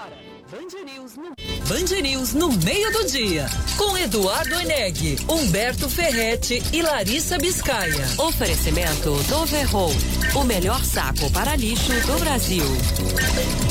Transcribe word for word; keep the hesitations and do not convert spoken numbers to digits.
Band News no... Band News no meio do dia, com Eduardo Eneg, Humberto Ferretti e Larissa Biscaia. Oferecimento Doverroll, o melhor saco para lixo do Brasil.